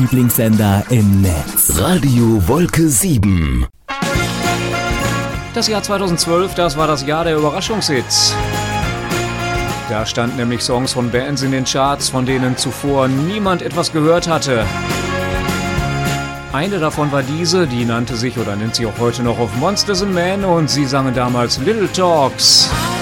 Lieblingssender im Netz. Radio Wolke 7. Das Jahr 2012, das war das Jahr der Überraschungshits. Da standen nämlich Songs von Bands in den Charts, von denen zuvor niemand etwas gehört hatte. Eine davon war diese, die nannte sich oder nennt sich auch heute noch auf Monsters and Men und sie sangen damals Little Talks.